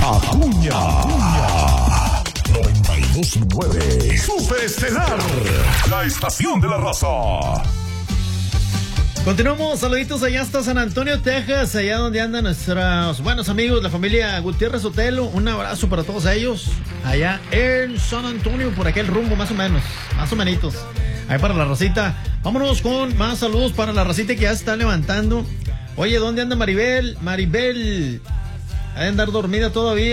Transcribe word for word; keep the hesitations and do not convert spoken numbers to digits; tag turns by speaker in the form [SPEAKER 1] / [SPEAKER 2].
[SPEAKER 1] Acuña. noventa y dos punto nueve. Super Estelar. La estación de la raza.
[SPEAKER 2] Continuamos, saluditos allá hasta San Antonio, Texas, allá donde andan nuestros buenos amigos, la familia Gutiérrez Otelo. Un abrazo para todos ellos, allá en San Antonio, por aquel rumbo más o menos, más o menos. Ahí para la racita. Vámonos con más saludos para la racita que ya se está levantando. Oye, ¿dónde anda Maribel? Maribel, ha de andar dormida todavía.